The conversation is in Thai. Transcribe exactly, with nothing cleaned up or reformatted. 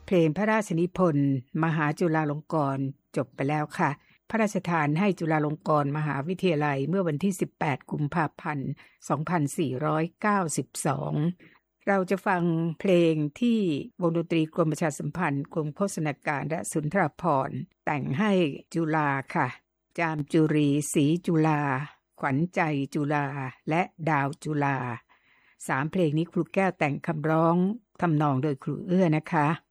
เพลงพระราชนิพนธ์มหาจุฬาลงกรณ์จบไปแล้วค่ะพระราชทานให้จุฬาลงกรณ์มหาวิทยาลัยเมื่อวันที่สิบแปดกุมภาพันธ์สองพันสี่ร้อยเก้าสิบสองเราจะฟังเพลงที่วงดนตรีกรมประชาสัมพันธ์กรมโฆษณาการและสุนทรภรณ์แต่งให้จุฬาค่ะจามจุรีศรีจุฬาขวัญใจจุฬาและดาวจุฬาสามเพลงนี้ครูแก้วแต่งคำร้องทำนองโดยครูเอื้อนะคะ